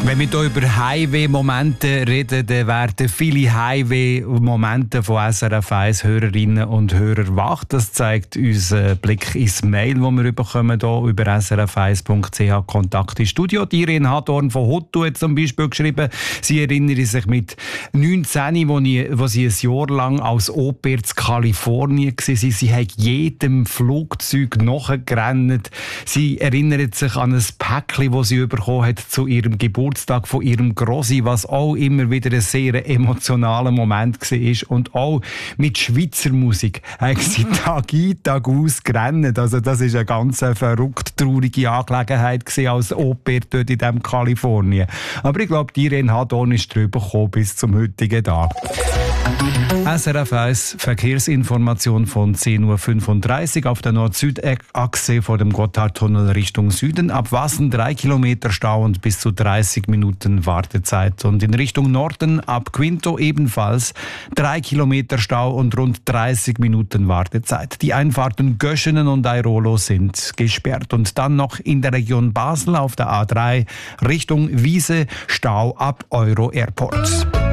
Wenn wir hier über Highway-Momente reden, dann werden viele Highway-Momente von SRF 1 Hörerinnen und Hörern wach. Das zeigt unser Blick ins Mail, das wir bekommen hier über srf1.ch Kontakt ins Studio. Die Irene Hadorn von Hotto hat zum Beispiel geschrieben, sie erinnere sich mit 19, wo sie ein Jahr lang als Au-pair in Kalifornien war. Sie hat jedem Flugzeug nachgerannt. Sie erinnert sich an ein Päckchen, das sie bekommen hat zu ihrem Geburtstag von ihrem Grossi, was auch immer wieder ein sehr emotionaler Moment war. Und auch mit Schweizer Musik haben sie Tag ein, Tag aus gerannt. Also das war eine ganz verrückt traurige Angelegenheit als Au-pair dort in diesem Kalifornien. Aber ich glaube, die Irene Hadorn ist drüber gekommen bis zum heutigen Tag. SRF 1 Verkehrsinformation von 10.35 Uhr auf der Nord-Süd-Achse vor dem Gotthardtunnel Richtung Süden. Ab Wassen 3 Kilometer Stau und bis zu 30 Minuten Wartezeit. Und in Richtung Norden ab Quinto ebenfalls 3 Kilometer Stau und rund 30 Minuten Wartezeit. Die Einfahrten Göschenen und Airolo sind gesperrt. Und dann noch in der Region Basel auf der A3 Richtung Wiese Stau ab Euro Airport.